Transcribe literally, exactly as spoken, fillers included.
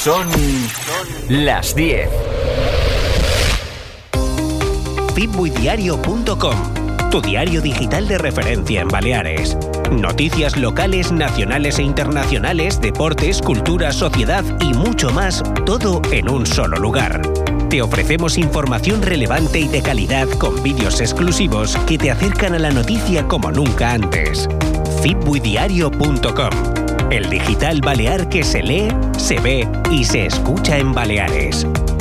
Son las diez. fitbuidiario punto com, tu diario digital de referencia en Baleares. Noticias locales, nacionales e internacionales, deportes, cultura, sociedad y mucho más, todo en un solo lugar. Te ofrecemos información relevante y de calidad con vídeos exclusivos que te acercan a la noticia como nunca antes. fitbuidiario punto com, el digital balear que se lee, se ve y se escucha en Baleares.